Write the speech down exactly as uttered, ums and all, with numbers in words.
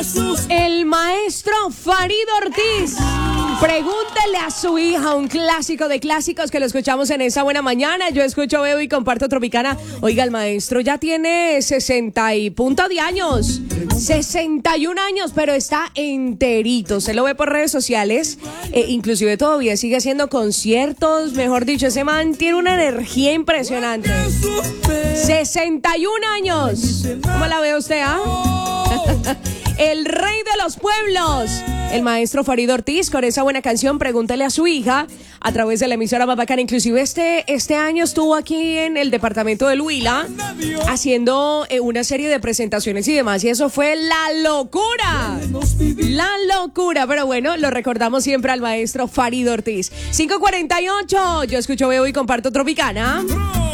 El maestro Farid Ortiz. Pregúntale a su hija, un clásico de clásicos que lo escuchamos en esa buena mañana. Yo escucho, veo y comparto Tropicana. Oiga, el maestro ya tiene sesenta y punto de años. sesenta y un años, pero está enterito. Se lo ve por redes sociales. Eh, inclusive todavía sigue haciendo conciertos. Mejor dicho, ese man tiene una energía impresionante. sesenta y un años. ¿Cómo la ve usted, ah? El rey de los pueblos, el maestro Farid Ortiz, con esa buena canción, Pregúntale a su hija, a través de la emisora más bacana. Inclusive este, este año estuvo aquí en el departamento del Huila haciendo eh, una serie de presentaciones y demás, y eso fue la locura, la locura, pero bueno, lo recordamos siempre al maestro Farid Ortiz. cinco cuarenta y ocho, yo escucho, veo y comparto Tropicana.